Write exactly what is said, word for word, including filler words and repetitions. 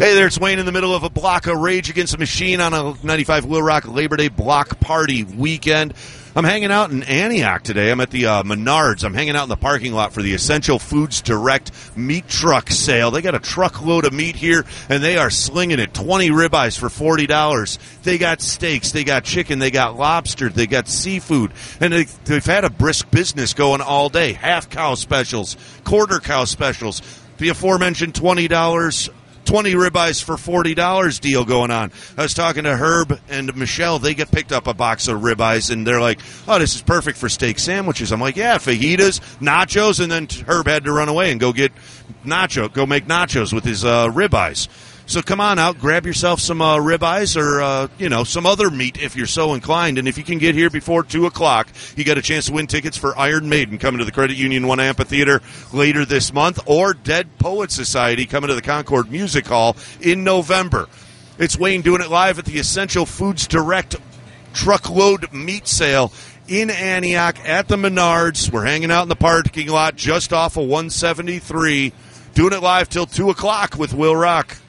Hey there, it's Wayne in the middle of a block of Rage Against the Machine on a ninety-five Little Rock Labor Day block party weekend. I'm hanging out in Antioch today. I'm at the uh, Menards. I'm hanging out in the parking lot for the Essential Foods Direct meat truck sale. They got a truckload of meat here, and they are slinging it. twenty ribeyes for forty dollars. They got steaks. They got chicken. They got lobster. They got seafood. And they, they've had a brisk business going all day. Half cow specials, quarter cow specials. The aforementioned twenty dollars. twenty ribeyes for forty dollars deal going on. I was talking to Herb and Michelle. They get picked up a box of ribeyes, and they're like, oh, this is perfect for steak sandwiches. I'm like, yeah, fajitas, nachos, and then Herb had to run away and go get nacho, go make nachos with his uh, ribeyes. So come on out, grab yourself some uh, ribeyes or, uh, you know, some other meat if you're so inclined. And if you can get here before two o'clock, you got a chance to win tickets for Iron Maiden coming to the Credit Union One Amphitheater later this month, or Dead Poets Society coming to the Concord Music Hall in November. It's Wayne doing it live at the Essential Foods Direct truckload meat sale in Antioch at the Menards. We're hanging out in the parking lot just off of one seventy-three, doing it live till two o'clock with Will Rock.